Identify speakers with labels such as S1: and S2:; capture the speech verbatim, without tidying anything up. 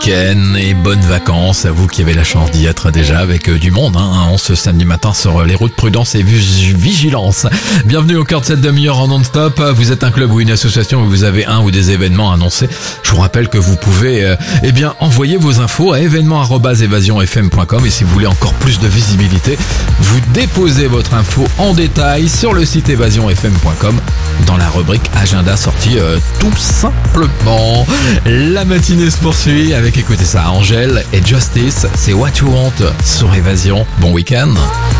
S1: week-end et bonnes vacances à vous qui avez la chance d'y être déjà avec euh, du monde hein, en ce samedi matin sur euh, les routes. Prudence et vis- vigilance. Bienvenue au cœur de cette demi-heure en non-stop. Vous êtes un club ou une association où vous avez un ou des événements annoncés. Je vous rappelle que vous pouvez euh, eh bien envoyer vos infos à événements arobase évasion f m point com et si vous voulez encore plus de visibilité, vous déposez votre info en détail sur le site évasion f m point com dans la rubrique agenda sortie euh, tout simplement. La matinée se poursuit avec, écoutez ça, Angèle et Justice, c'est What You Want sur Évasion. Bon week-end.